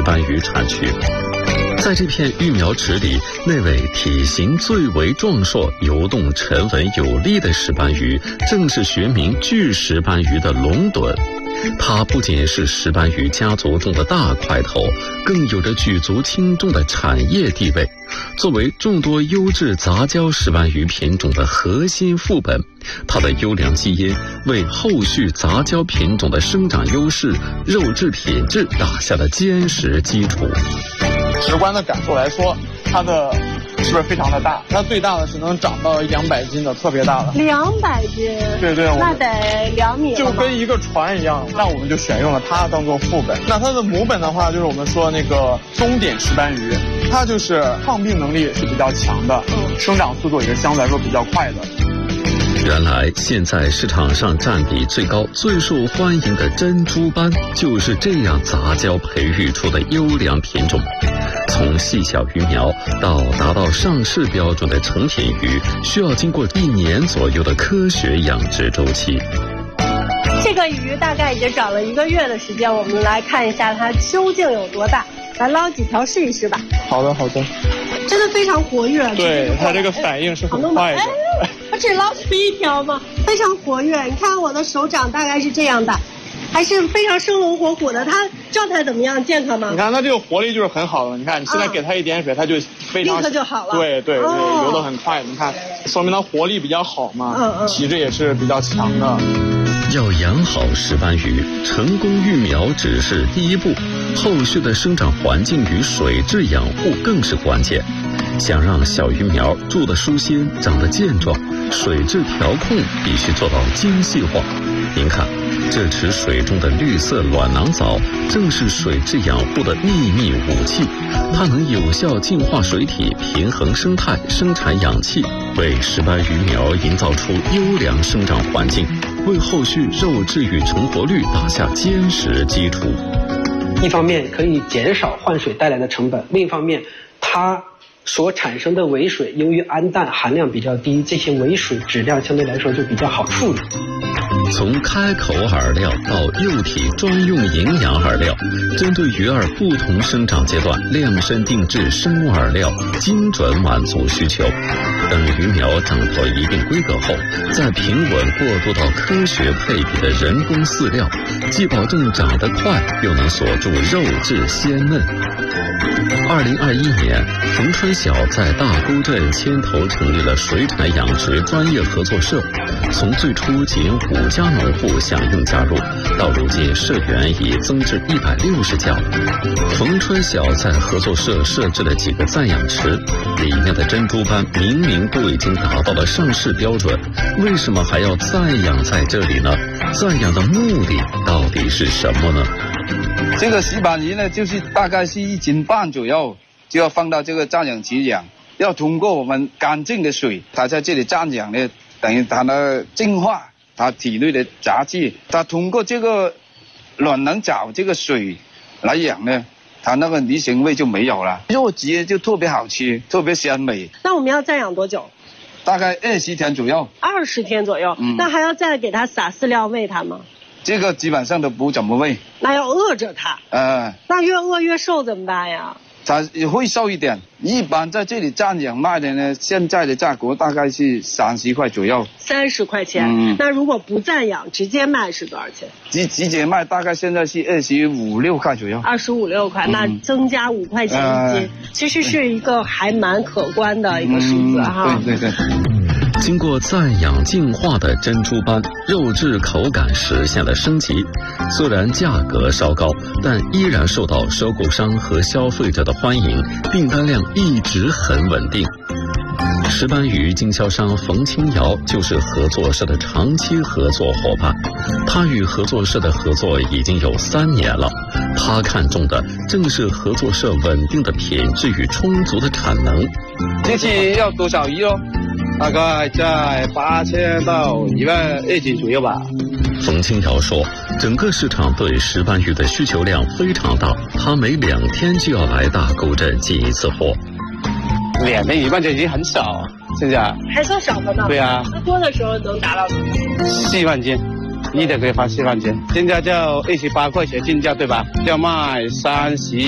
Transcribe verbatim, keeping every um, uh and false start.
斑鱼产区。在这片育苗池里，那位体型最为壮硕、游动沉稳有力的石斑鱼，正是学名巨石斑鱼的龙趸。它不仅是石斑鱼家族中的大块头，更有着举足轻重的产业地位。作为众多优质杂交石斑鱼品种的核心副本，它的优良基因为后续杂交品种的生长优势、肉质品质打下了坚实基础。 直观的感受来说，它的是不是非常的大？它最大的是能长到两百斤的，特别大的。 两百斤？对对，那得两米了。 就跟一个船一样。那我们就选用了它当做副本。那它的母本的话，就是我们说那个中点石斑鱼，它就是抗病能力是比较强的，嗯、生长速度也是相对来说比较快的。 原来现在市场上占比最高、最受欢迎的珍珠斑，就是这样杂交培育出的优良品种。从细小鱼苗到达到上市标准的成品鱼，需要经过一年左右的科学养殖周期。 这个鱼大概已经长了一个月的时间，我们来看一下它究竟有多大。来捞几条试一试吧。 好的，好的。 真的非常活跃。 对，它这个反应是很快的。 哎，它只捞出一条吗？非常活跃。你看我的手掌大概是这样大，还是非常生龙活虎的。它状态怎么样？健康吗？ 你看它这个活力就是很好的。你看你现在给它一点水，它就非常立刻就好了。 对对对，哦、游得很快。你看，说明它活力比较好嘛，嗯嗯，体质也是比较强的。 要养好石斑鱼，成功育苗只是第一步，后续的生长环境与水质养护更是关键。想让小鱼苗住得舒心、长得健壮，水质调控必须做到精细化。您看，这池水中的绿色卵囊藻正是水质养护的秘密武器，它能有效净化水体，平衡生态，生产氧气，为石斑鱼苗营造出优良生长环境，为后续肉质与成活率打下坚实基础。 一方面可以减少换水带来的成本，另一方面它所产生的尾水由于氨氮含量比较低，这些尾水质量相对来说就比较好处理。 从开口饵料到幼体专用营养饵料，针对鱼儿不同生长阶段量身定制生物饵料，精准满足需求。等鱼苗长到一定规格后，再平稳过渡到科学配比的人工饲料，既保证长得快，又能锁住肉质鲜嫩。二零二一年，冯春晓在大沟镇牵头成立了水产养殖专业合作社。从最初仅五家农户响应加入，到如今社员已增至一百六十家。冯春晓在合作社设置了几个暂养池，里面的珍珠斑明明都已经达到了上市标准，为什么还要暂养在这里呢？暂养的目的到底是什么呢？ 这个石斑鱼呢，就是大概是一斤半左右，就要放到这个暂养池养。要通过我们干净的水，它在这里暂养呢，等于它的净化它体内的杂质，它通过这个卵囊藻这个水来养呢，它那个鱼腥味就没有了，肉质就特别好吃，特别鲜美。 那我们要暂养多久？ 大概二十天左右。 二十天左右，嗯，那还要再给它撒饲料喂它吗？ 这个基本上都不怎么喂。 那要饿着它。呃，那越饿越瘦怎么办呀？ 它也会瘦一点。一般在这里暂养卖的呢，现在的价格大概是三十块左右。 三十块钱。嗯。那如果不暂养，直接卖是多少钱？ 直直接卖大概现在是二十五六块左右。 二十五六块，嗯、那增加五块钱一斤，呃、其实是一个还蛮可观的一个数字哈。 嗯、对对对。 经过暂养净化的珍珠斑，肉质口感实现了升级。虽然价格稍高，但依然受到收购商和消费者的欢迎，订单量一直很稳定。石斑鱼经销商冯清瑶就是合作社的长期合作伙伴，他与合作社的合作已经有三年了。他看重的正是合作社稳定的品质与充足的产能。 这期要多少鱼哦？大概在八千到一万二斤左右吧。 冯清瑶说，整个市场对石斑鱼的需求量非常大，他每两天就要来大沟镇进一次货。 两天一万就已经很少，现在还算少的呢。 对啊， 那多的时候能达到四万斤，一天可以发四万斤。现在就二十八块钱进价对吧？要卖三十。